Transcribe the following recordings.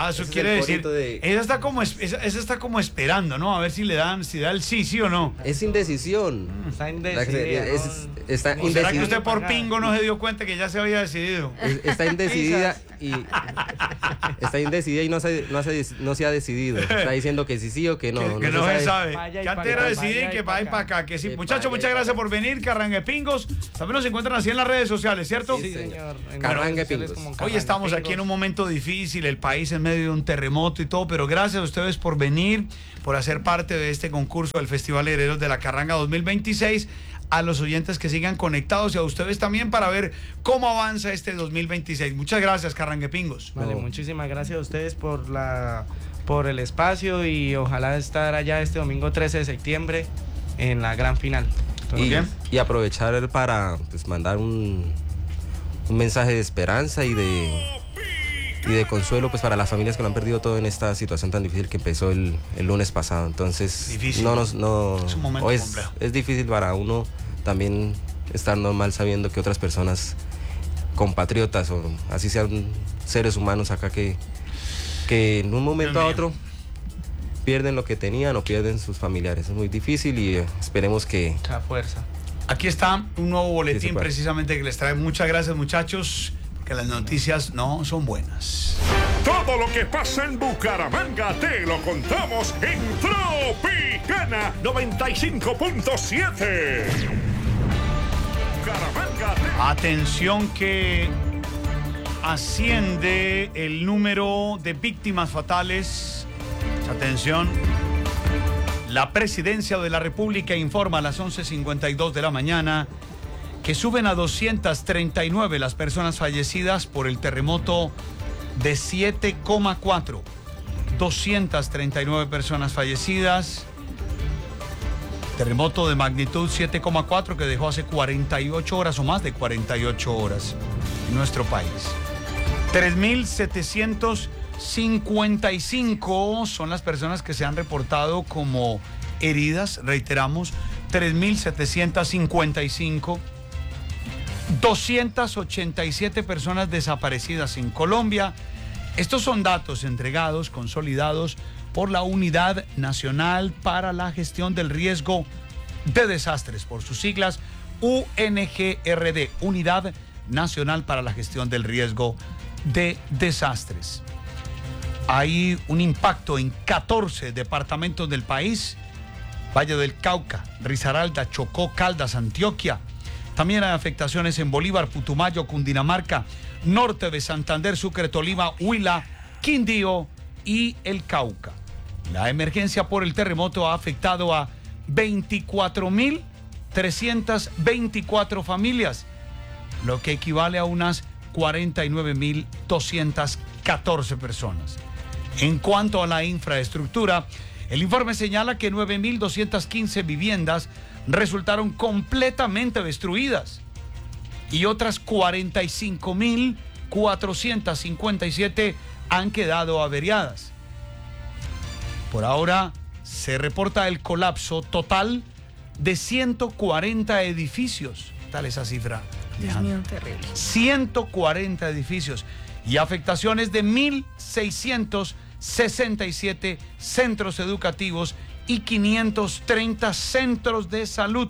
eso quiere decir. Ella está como esperando, ¿no? A ver si da el sí o no. Es indecisión. Está indecidida. Está indecidida. ¿Será que usted por pingo no se dio cuenta que ya se había decidido? Está indecidida y no se ha decidido. Está diciendo que sí o que no. Que no se sabe. Que antes era decidir y que para ir para acá. Que sí. Muchachos, muchas gracias por venir. Carranguepingos. También nos encuentran así en las redes sociales, ¿cierto? Sí, señor. Carranguepingos. Hoy estamos aquí en un momento difícil, el país en medio de un terremoto y todo, pero gracias a ustedes por venir, por hacer parte de este concurso del Festival Herederos de la Carranga 2026. A los oyentes que sigan conectados y a ustedes también para ver cómo avanza este 2026. Muchas gracias, Carranguepingos. Vale, muchísimas gracias a ustedes por el espacio y ojalá estar allá este domingo 13 de septiembre en la gran final. Y aprovechar para mandar un mensaje de esperanza y de consuelo para las familias que lo han perdido todo en esta situación tan difícil que empezó el lunes pasado. Entonces difícil. Es un momento complejo. Es difícil para uno también estar normal sabiendo que otras personas, compatriotas o así sean seres humanos acá, que en un momento a otro pierden lo que tenían o pierden sus familiares. Es muy difícil y esperemos que... Mucha fuerza. Aquí está un nuevo boletín precisamente que les trae. Muchas gracias, muchachos, que las noticias no son buenas. Todo lo que pasa en Bucaramanga te lo contamos en Tropicana 95.7. Bucaramanga. Atención que asciende el número de víctimas fatales. Atención. La Presidencia de la República informa a las 11:52 de la mañana que suben a 239 las personas fallecidas por el terremoto de 7,4. 239 personas fallecidas. Terremoto de magnitud 7,4 que dejó hace 48 horas o más de 48 horas en nuestro país. 3.755 son las personas que se han reportado como heridas, reiteramos, 3.755. 287 personas desaparecidas en Colombia. Estos son datos entregados, consolidados por la Unidad Nacional para la Gestión del Riesgo de Desastres, por sus siglas UNGRD, Unidad Nacional para la Gestión del Riesgo de Desastres. Hay un impacto en 14 departamentos del país: Valle del Cauca, Risaralda, Chocó, Caldas, Antioquia. También hay afectaciones en Bolívar, Putumayo, Cundinamarca, norte de Santander, Sucre, Tolima, Huila, Quindío y el Cauca. La emergencia por el terremoto ha afectado a 24.324 familias, lo que equivale a unas 49.214 personas. En cuanto a la infraestructura, el informe señala que 9.215 viviendas resultaron completamente destruidas y otras 45.457 han quedado averiadas. Por ahora se reporta el colapso total de 140 edificios. Tal esa cifra. Dios mío, terrible. 140 edificios y afectaciones de 1.667 centros educativos y 530 centros de salud.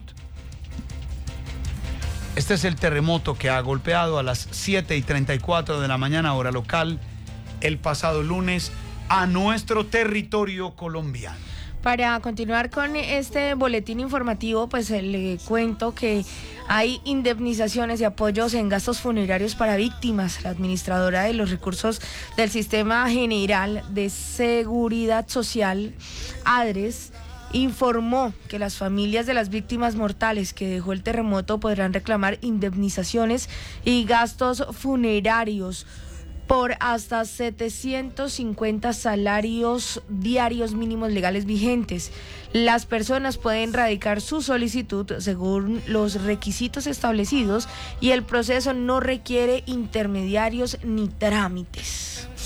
Este es el terremoto que ha golpeado a las 7:34 de la mañana, hora local, el pasado lunes a nuestro territorio colombiano. Para continuar con este boletín informativo, pues le cuento que hay indemnizaciones y apoyos en gastos funerarios para víctimas. La administradora de los recursos del Sistema General de Seguridad Social, ADRES, informó que las familias de las víctimas mortales que dejó el terremoto podrán reclamar indemnizaciones y gastos funerarios por hasta 750 salarios diarios mínimos legales vigentes. Las personas pueden radicar su solicitud según los requisitos establecidos y el proceso no requiere intermediarios ni trámites.